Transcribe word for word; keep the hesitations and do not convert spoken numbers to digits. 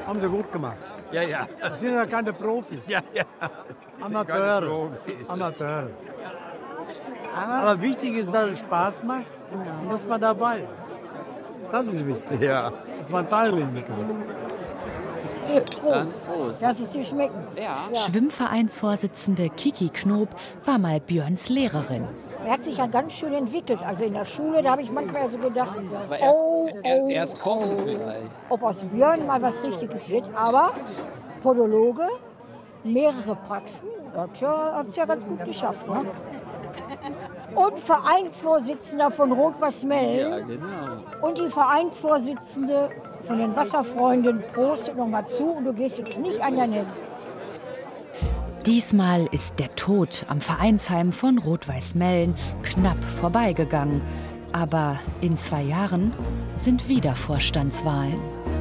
Haben sie gut gemacht. Ja, ja. Das sind ja keine Profis. Ja, ja. Amateure. Keine Profis. Amateure. Aber wichtig ist, dass es Spaß macht und dass man dabei ist. Das ist wichtig. Ja. Dass man teilnehmen kann. Prost. Prost. Lass es dir schmecken. Ja. Schwimmvereinsvorsitzende Kiki Knob war mal Björns Lehrerin. Er hat sich ja ganz schön entwickelt. Also in der Schule, da habe ich manchmal so gedacht, war erst, oh, oh, erst kochen oh, vielleicht. ob aus Björn mal was Richtiges wird. Aber Podologe, mehrere Praxen, hat es ja, ja ganz gut geschafft. Ne? Und Vereinsvorsitzender von Rot-Weiß-Mellen. Ja, genau. Und die Vereinsvorsitzende von den Wasserfreunden prostet noch mal zu und du gehst jetzt nicht an deine... Diesmal ist der Tod am Vereinsheim von Rot-Weiß-Mellen knapp vorbeigegangen. Aber in zwei Jahren sind wieder Vorstandswahlen.